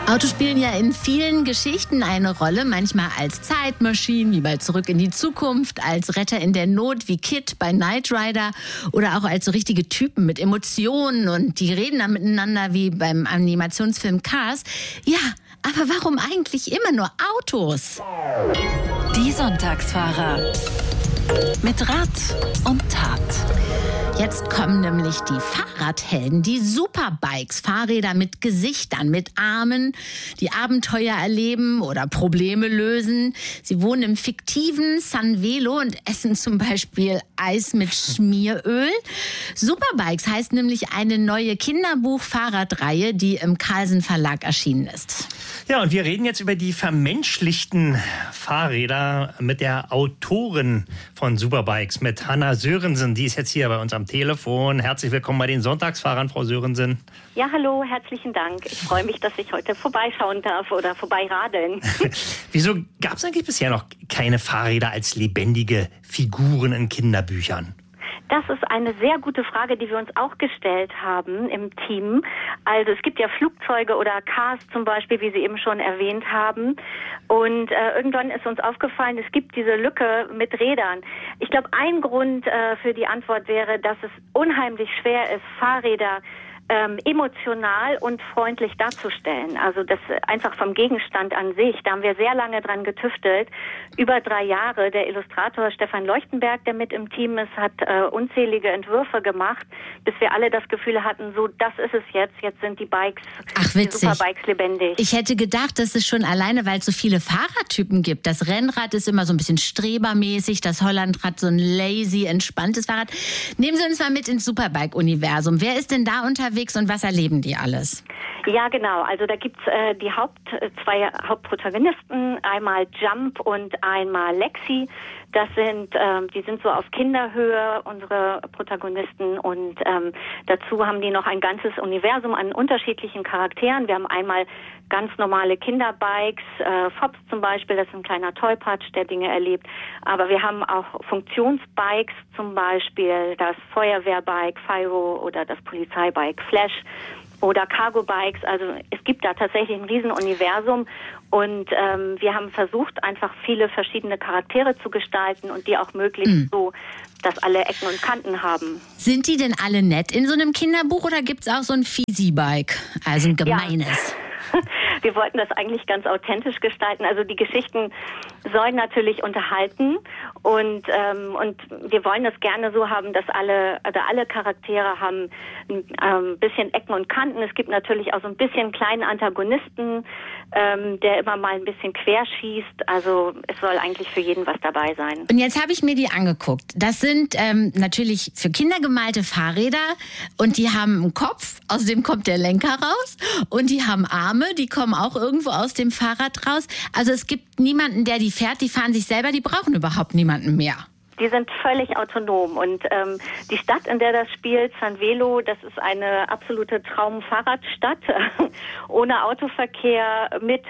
Autos spielen ja in vielen Geschichten eine Rolle, manchmal als Zeitmaschinen, wie bei Zurück in die Zukunft, als Retter in der Not, wie Kid bei Knight Rider oder auch als so richtige Typen mit Emotionen und die reden dann miteinander wie beim Animationsfilm Cars. Ja, aber warum eigentlich immer nur Autos? Die Sonntagsfahrer mit Rat und Tat. Jetzt kommen nämlich die Fahrradhelden, die Superbikes, Fahrräder mit Gesichtern, mit Armen, die Abenteuer erleben oder Probleme lösen. Sie wohnen im fiktiven San Velo und essen zum Beispiel Eis mit Schmieröl. Superbikes heißt nämlich eine neue Kinderbuch-Fahrradreihe, die im Carlsen Verlag erschienen ist. Ja, und wir reden jetzt über die vermenschlichten Fahrräder mit der Autorin von Superbikes, mit Hanna Sörensen. Die ist jetzt hier bei uns am Telefon. Herzlich willkommen bei den Sonntagsfahrern, Frau Sörensen. Ja, hallo, herzlichen Dank. Ich freue mich, dass ich heute vorbeischauen darf oder vorbeiradeln. Wieso gab es eigentlich bisher noch keine Fahrräder als lebendige Figuren in Kinderbüchern? Das ist eine sehr gute Frage, die wir uns auch gestellt haben im Team. Also es gibt ja Flugzeuge oder Cars zum Beispiel, wie Sie eben schon erwähnt haben. Und irgendwann ist uns aufgefallen, es gibt diese Lücke mit Rädern. Ich glaube, ein Grund für die Antwort wäre, dass es unheimlich schwer ist, Fahrräder emotional und freundlich darzustellen. Also das einfach vom Gegenstand an sich. Da haben wir sehr lange dran getüftelt. Über 3 Jahre. Der Illustrator Stefan Leuchtenberg, der mit im Team ist, hat unzählige Entwürfe gemacht, bis wir alle das Gefühl hatten, so, das ist es jetzt. Jetzt sind die Bikes, die Superbikes lebendig. Ich hätte gedacht, dass es schon alleine, weil es so viele Fahrradtypen gibt. Das Rennrad ist immer so ein bisschen strebermäßig, das Hollandrad so ein lazy, entspanntes Fahrrad. Nehmen Sie uns mal mit ins Superbike-Universum. Wer ist denn da unterwegs und was erleben die alles? Ja, genau. Also da gibt's die zwei Hauptprotagonisten, einmal Jump und einmal Lexi. Das sind, die sind so auf Kinderhöhe, unsere Protagonisten, und dazu haben die noch ein ganzes Universum an unterschiedlichen Charakteren. Wir haben einmal ganz normale Kinderbikes, Fops zum Beispiel, das ist ein kleiner Tollpatsch, der Dinge erlebt. Aber wir haben auch Funktionsbikes, zum Beispiel das Feuerwehrbike Fyro oder das Polizeibike Flash oder Cargo-Bikes. Also es gibt da tatsächlich ein Riesenuniversum und wir haben versucht, einfach viele verschiedene Charaktere zu gestalten und die auch möglichst so, dass alle Ecken und Kanten haben. Sind die denn alle nett in so einem Kinderbuch oder gibt es auch so ein Fiesi-Bike, also ein gemeines? Ja. Wir wollten das eigentlich ganz authentisch gestalten. Also die Geschichten sollen natürlich unterhalten und wir wollen das gerne so haben, dass alle Charaktere haben ein bisschen Ecken und Kanten. Es gibt natürlich auch so ein bisschen kleinen Antagonisten, der immer mal ein bisschen querschießt. Also es soll eigentlich für jeden was dabei sein. Und jetzt habe ich mir die angeguckt. Das sind natürlich für Kinder gemalte Fahrräder und die haben einen Kopf, aus dem kommt der Lenker raus, und die haben Arme, die kommen auch irgendwo aus dem Fahrrad raus. Also es gibt niemanden, der die fährt, die fahren sich selber, die brauchen überhaupt niemanden mehr. Die sind völlig autonom und die Stadt, in der das spielt, San Velo, das ist eine absolute Traumfahrradstadt, ohne Autoverkehr, mit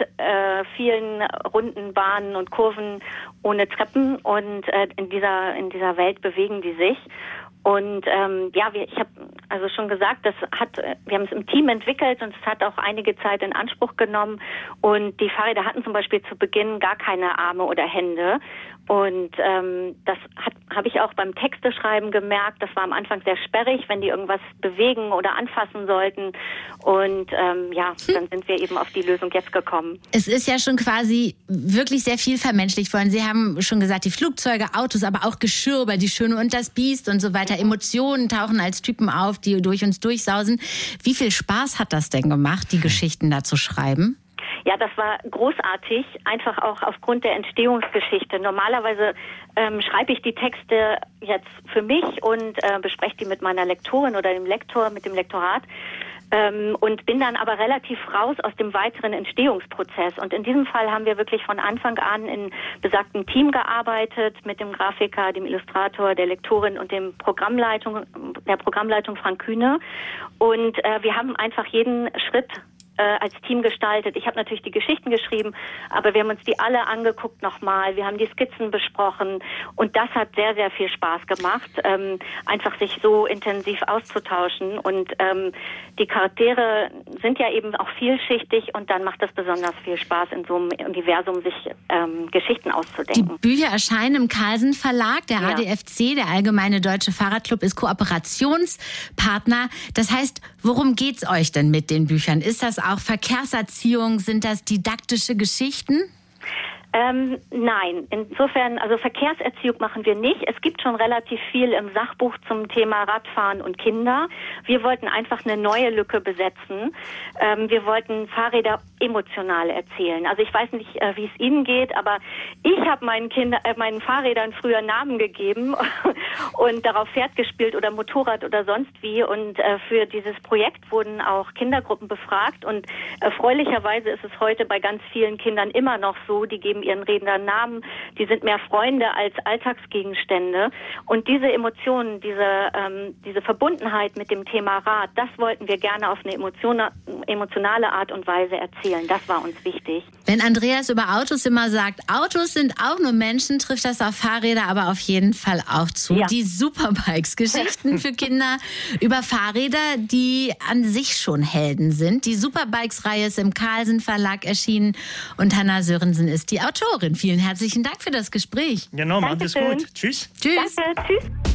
vielen runden Bahnen und Kurven, ohne Treppen, und in dieser Welt bewegen die sich. Und ich habe also schon gesagt, wir haben es im Team entwickelt und es hat auch einige Zeit in Anspruch genommen. Und die Fahrräder hatten zum Beispiel zu Beginn gar keine Arme oder Hände. Und das habe ich auch beim Texteschreiben gemerkt. Das war am Anfang sehr sperrig, wenn die irgendwas bewegen oder anfassen sollten. Und dann sind wir eben auf die Lösung jetzt gekommen. Es ist ja schon quasi wirklich sehr viel vermenschlicht worden. Sie haben schon gesagt, die Flugzeuge, Autos, aber auch Geschirr bei Die Schöne und das Biest und so weiter. Emotionen tauchen als Typen auf, die durch uns durchsausen. Wie viel Spaß hat das denn gemacht, die Geschichten da zu schreiben? Ja, das war großartig, einfach auch aufgrund der Entstehungsgeschichte. Normalerweise schreibe ich die Texte jetzt für mich und bespreche die mit meiner Lektorin oder dem Lektor, mit dem Lektorat. Und bin dann aber relativ raus aus dem weiteren Entstehungsprozess. Und in diesem Fall haben wir wirklich von Anfang an in besagtem Team gearbeitet, mit dem Grafiker, dem Illustrator, der Lektorin und der Programmleitung Frank Kühne. Und wir haben einfach jeden Schritt als Team gestaltet. Ich habe natürlich die Geschichten geschrieben, aber wir haben uns die alle angeguckt nochmal. Wir haben die Skizzen besprochen und das hat sehr, sehr viel Spaß gemacht, einfach sich so intensiv auszutauschen. Und die Charaktere sind ja eben auch vielschichtig und dann macht es besonders viel Spaß, in so einem Universum sich Geschichten auszudenken. Die Bücher erscheinen im Carlsen Verlag. Der ADFC, der Allgemeine Deutsche Fahrradclub, ist Kooperationspartner. Das heißt, worum geht's euch denn mit den Büchern? Ist das auch Verkehrserziehung? Sind das didaktische Geschichten? Nein, insofern, also Verkehrserziehung machen wir nicht. Es gibt schon relativ viel im Sachbuch zum Thema Radfahren und Kinder. Wir wollten einfach eine neue Lücke besetzen. Wir wollten Fahrräder emotional erzählen. Also ich weiß nicht, wie es Ihnen geht, aber ich habe meinen Fahrrädern früher Namen gegeben und darauf Pferd gespielt oder Motorrad oder sonst wie. Und für dieses Projekt wurden auch Kindergruppen befragt und erfreulicherweise ist es heute bei ganz vielen Kindern immer noch so, die geben ihren Rädern Namen, die sind mehr Freunde als Alltagsgegenstände. Und diese Emotionen, diese Verbundenheit mit dem Thema Rad, das wollten wir gerne auf eine emotionale Art und Weise erzählen. Das war uns wichtig. Wenn Andreas über Autos immer sagt, Autos sind auch nur Menschen, trifft das auf Fahrräder aber auf jeden Fall auch zu. Ja. Die Superbikes, Geschichten für Kinder über Fahrräder, die an sich schon Helden sind. Die Superbikes-Reihe ist im Carlsen Verlag erschienen und Hannah Sörensen ist die Autorin. Vielen herzlichen Dank für das Gespräch. Genau, macht es gut. Tschüss. Tschüss. Danke, tschüss.